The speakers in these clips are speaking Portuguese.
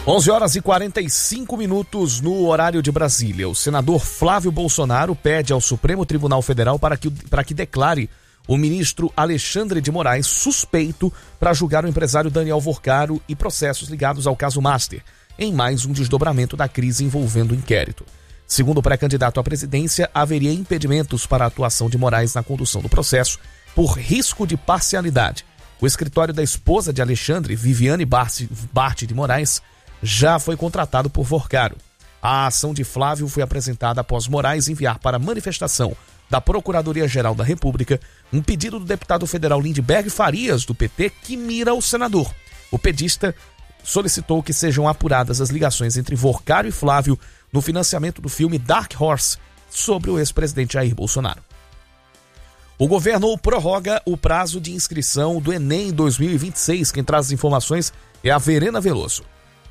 11h45 no horário de Brasília. O senador Flávio Bolsonaro pede ao Supremo Tribunal Federal para que declare o ministro Alexandre de Moraes suspeito para julgar o empresário Daniel Vorcaro e processos ligados ao caso Master, em mais um desdobramento da crise envolvendo o inquérito. Segundo o pré-candidato à presidência, haveria impedimentos para a atuação de Moraes na condução do processo por risco de parcialidade. O escritório da esposa de Alexandre, Viviane Bart de Moraes, já foi contratado por Vorcaro. A ação de Flávio foi apresentada após Moraes enviar para a manifestação da Procuradoria-Geral da República um pedido do deputado federal Lindbergh Farias, do PT, que mira o senador. O petista solicitou que sejam apuradas as ligações entre Vorcaro e Flávio no financiamento do filme Dark Horse sobre o ex-presidente Jair Bolsonaro. O governo prorroga o prazo de inscrição do Enem 2026. Quem traz as informações é a Verena Veloso.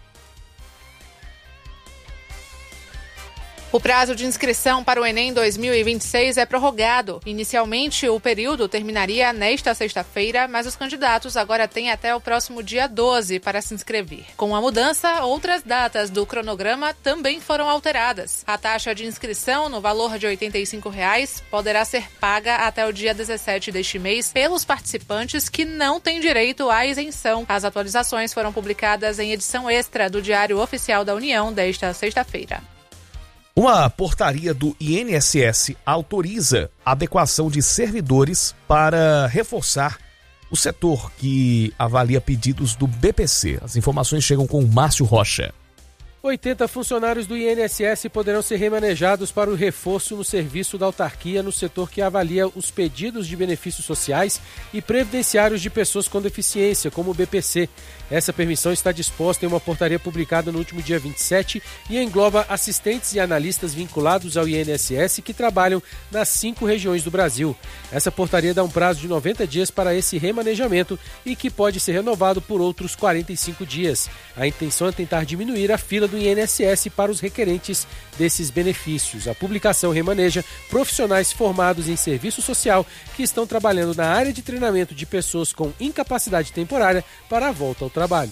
O prazo de inscrição para o Enem 2026 é prorrogado. Inicialmente, o período terminaria nesta sexta-feira, mas os candidatos agora têm até o próximo dia 12 para se inscrever. Com a mudança, outras datas do cronograma também foram alteradas. A taxa de inscrição, no valor de R$ 85, poderá ser paga até o dia 17 deste mês pelos participantes que não têm direito à isenção. As atualizações foram publicadas em edição extra do Diário Oficial da União desta sexta-feira. Uma portaria do INSS autoriza a adequação de servidores para reforçar o setor que avalia pedidos do BPC. As informações chegam com o Márcio Rocha. 80 funcionários do INSS poderão ser remanejados para o reforço no serviço da autarquia no setor que avalia os pedidos de benefícios sociais e previdenciários de pessoas com deficiência, como o BPC. Essa permissão está disposta em uma portaria publicada no último dia 27 e engloba assistentes e analistas vinculados ao INSS que trabalham nas 5 regiões do Brasil. Essa portaria dá um prazo de 90 dias para esse remanejamento e que pode ser renovado por outros 45 dias. A intenção é tentar diminuir a fila do INSS para os requerentes desses benefícios. A publicação remaneja profissionais formados em serviço social que estão trabalhando na área de treinamento de pessoas com incapacidade temporária para a volta ao trabalho.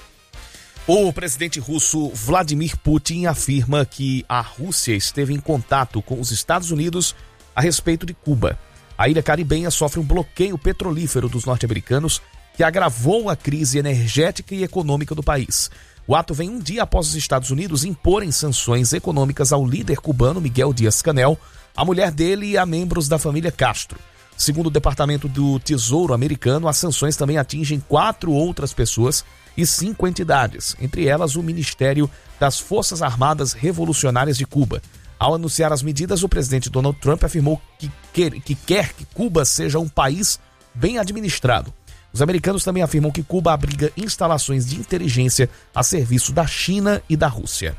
O presidente russo Vladimir Putin afirma que a Rússia esteve em contato com os Estados Unidos a respeito de Cuba. A ilha caribenha sofre um bloqueio petrolífero dos norte-americanos que agravou a crise energética e econômica do país. O ato vem um dia após os Estados Unidos imporem sanções econômicas ao líder cubano Miguel Díaz-Canel, a mulher dele e a membros da família Castro. Segundo o Departamento do Tesouro americano, as sanções também atingem 4 outras pessoas e 5 entidades, entre elas o Ministério das Forças Armadas Revolucionárias de Cuba. Ao anunciar as medidas, o presidente Donald Trump afirmou que quer que Cuba seja um país bem administrado. Os americanos também afirmam que Cuba abriga instalações de inteligência a serviço da China e da Rússia.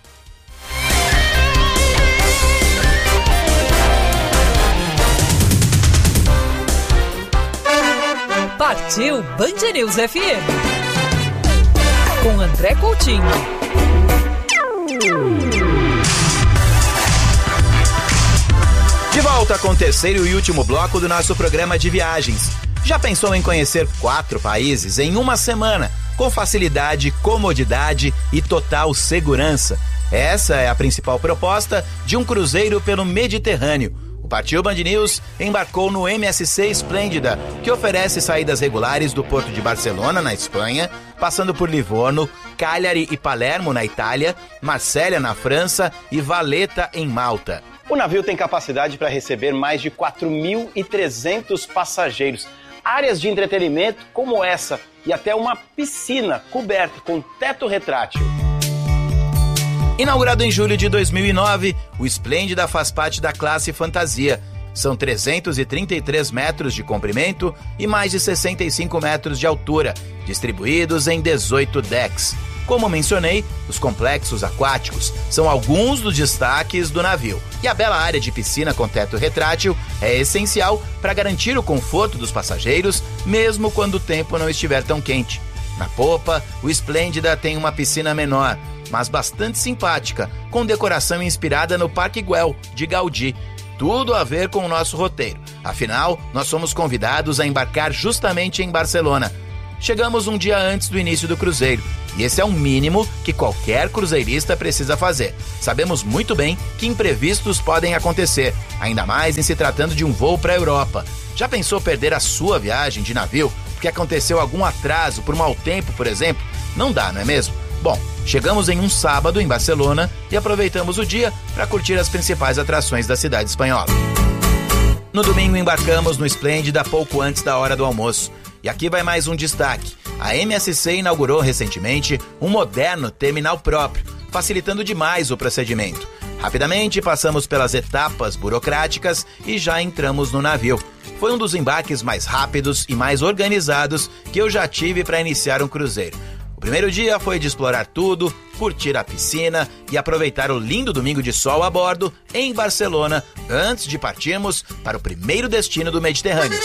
Partiu Band News FM. Com André Coutinho. De volta com o terceiro e último bloco do nosso programa de viagens. Já pensou em conhecer 4 países em uma semana, com facilidade, comodidade e total segurança? Essa é a principal proposta de um cruzeiro pelo Mediterrâneo. O Partiu Band News embarcou no MSC Esplêndida, que oferece saídas regulares do porto de Barcelona, na Espanha, passando por Livorno, Cagliari e Palermo, na Itália, Marsella, na França e Valletta, em Malta. O navio tem capacidade para receber mais de 4.300 passageiros. Áreas de entretenimento como essa e até uma piscina coberta com teto retrátil. Inaugurado em julho de 2009, o Esplêndida faz parte da classe Fantasia. São 333 metros de comprimento e mais de 65 metros de altura, distribuídos em 18 decks. Como mencionei, os complexos aquáticos são alguns dos destaques do navio. E a bela área de piscina com teto retrátil é essencial para garantir o conforto dos passageiros, mesmo quando o tempo não estiver tão quente. Na popa, o Esplêndida tem uma piscina menor, mas bastante simpática, com decoração inspirada no Parque Güell, de Gaudí. Tudo a ver com o nosso roteiro. Afinal, nós somos convidados a embarcar justamente em Barcelona. Chegamos um dia antes do início do cruzeiro, e esse é o mínimo que qualquer cruzeirista precisa fazer. Sabemos muito bem que imprevistos podem acontecer, ainda mais em se tratando de um voo para a Europa. Já pensou perder a sua viagem de navio porque aconteceu algum atraso por mau tempo, por exemplo? Não dá, não é mesmo? Bom, chegamos em um sábado em Barcelona e aproveitamos o dia para curtir as principais atrações da cidade espanhola. No domingo embarcamos no Splendida pouco antes da hora do almoço. E aqui vai mais um destaque. A MSC inaugurou recentemente um moderno terminal próprio, facilitando demais o procedimento. Rapidamente passamos pelas etapas burocráticas e já entramos no navio. Foi um dos embarques mais rápidos e mais organizados que eu já tive para iniciar um cruzeiro. O primeiro dia foi de explorar tudo, curtir a piscina e aproveitar o lindo domingo de sol a bordo em Barcelona, antes de partirmos para o primeiro destino do Mediterrâneo.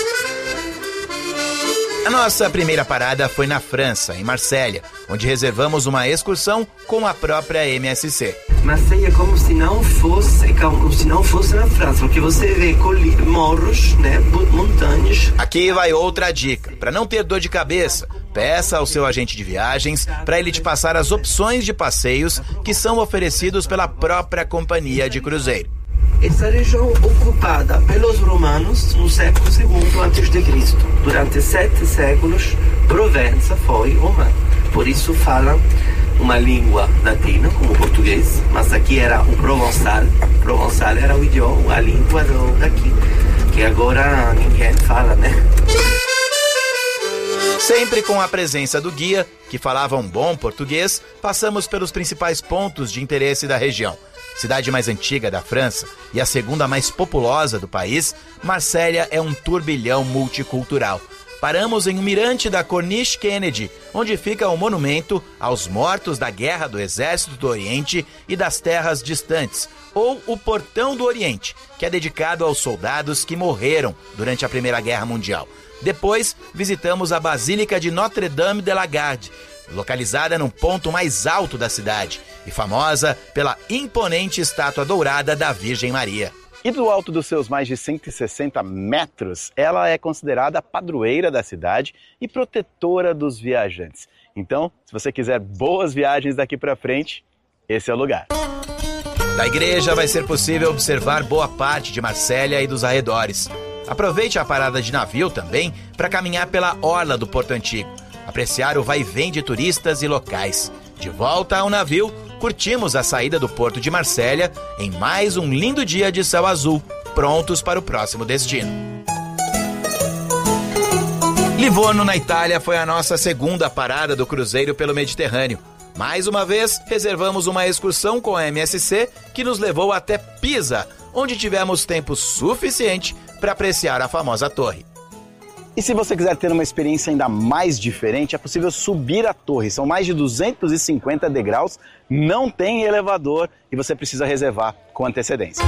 A nossa primeira parada foi na França, em Marselha, onde reservamos uma excursão com a própria MSC. Marselha é como se não fosse na França, porque você vê morros, né, montanhas. Aqui vai outra dica, para não ter dor de cabeça. Peça ao seu agente de viagens para ele te passar as opções de passeios que são oferecidos pela própria companhia de cruzeiro. Essa região ocupada pelos romanos no século II a.C. Durante 7 séculos, Provença foi romana. Por isso falam uma língua latina, como o português, mas aqui era o provençal. Provençal era o idioma, a língua daqui, que agora ninguém fala, né? Sempre com a presença do guia, que falava um bom português, passamos pelos principais pontos de interesse da região. Cidade mais antiga da França e a segunda mais populosa do país, Marselha é um turbilhão multicultural. Paramos em um mirante da Corniche Kennedy, onde fica o monumento aos mortos da Guerra do Exército do Oriente e das Terras Distantes, ou o Portão do Oriente, que é dedicado aos soldados que morreram durante a Primeira Guerra Mundial. Depois, visitamos a Basílica de Notre-Dame de la Garde, localizada no ponto mais alto da cidade e famosa pela imponente estátua dourada da Virgem Maria. E do alto dos seus mais de 160 metros, ela é considerada a padroeira da cidade e protetora dos viajantes. Então, se você quiser boas viagens daqui para frente, esse é o lugar. Da igreja vai ser possível observar boa parte de Marselha e dos arredores. Aproveite a parada de navio também para caminhar pela orla do Porto Antigo, apreciar o vai-vem de turistas e locais. De volta ao navio, curtimos a saída do Porto de Marselha em mais um lindo dia de céu azul, prontos para o próximo destino. Livorno, na Itália, foi a nossa segunda parada do cruzeiro pelo Mediterrâneo. Mais uma vez, reservamos uma excursão com a MSC que nos levou até Pisa, onde tivemos tempo suficiente para apreciar a famosa torre. E se você quiser ter uma experiência ainda mais diferente, é possível subir a torre. São mais de 250 degraus, não tem elevador e você precisa reservar com antecedência.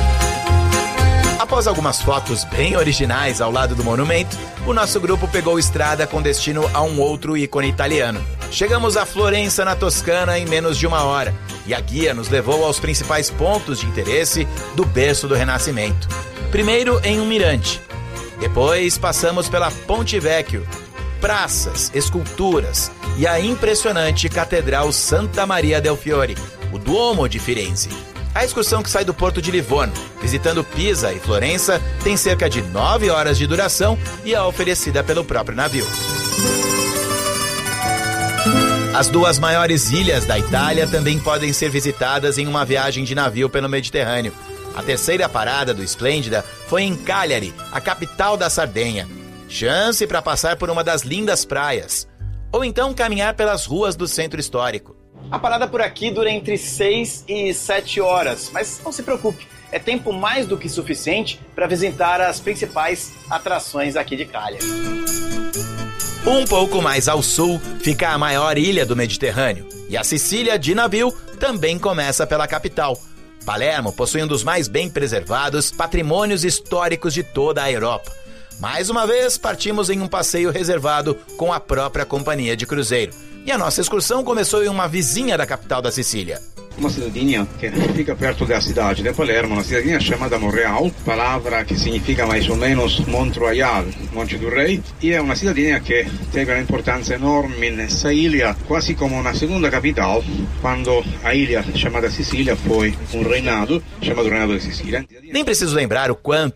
Após algumas fotos bem originais ao lado do monumento, o nosso grupo pegou estrada com destino a um outro ícone italiano. Chegamos a Florença, na Toscana, em menos de 1 hora, e a guia nos levou aos principais pontos de interesse do berço do Renascimento. Primeiro em um mirante. Depois passamos pela Ponte Vecchio, praças, esculturas e a impressionante Catedral Santa Maria del Fiore, o Duomo de Firenze. A excursão que sai do porto de Livorno, visitando Pisa e Florença, tem cerca de 9 horas de duração e é oferecida pelo próprio navio. As 2 maiores ilhas da Itália também podem ser visitadas em uma viagem de navio pelo Mediterrâneo. A terceira parada do Splendida foi em Cagliari, a capital da Sardenha. Chance para passar por uma das lindas praias. Ou então caminhar pelas ruas do centro histórico. A parada por aqui dura entre 6 e 7 horas, mas não se preocupe, é tempo mais do que suficiente para visitar as principais atrações aqui de Cagliari. Um pouco mais ao sul fica a maior ilha do Mediterrâneo, e a Sicília de navio também começa pela capital. Palermo possui um dos mais bem preservados patrimônios históricos de toda a Europa. Mais uma vez, partimos em um passeio reservado com a própria companhia de cruzeiro. E a nossa excursão começou em uma vizinha da capital da Sicília. uma cidadezinha que fica perto da cidade de Palermo, uma cidadezinha chamada Monreal, palavra que significa mais ou menos Monte Royal, Monte do Rei, e é uma cidadezinha que teve uma importância enorme nessa ilha, quase como uma segunda capital, quando a ilha chamada Sicília foi um reinado, chamado Reinado de Sicília. Nem preciso lembrar o quanto